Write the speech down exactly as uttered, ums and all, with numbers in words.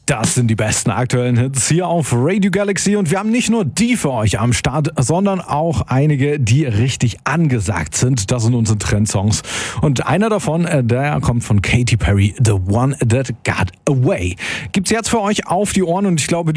Das sind die besten aktuellen Hits hier auf Radio Galaxy und wir haben nicht nur die für euch am Start, sondern auch einige, die richtig angesagt sind. Das sind unsere Trendsongs und einer davon, der kommt von Katy Perry, The One That Got Away. Gibt's jetzt für euch auf die Ohren und ich glaube,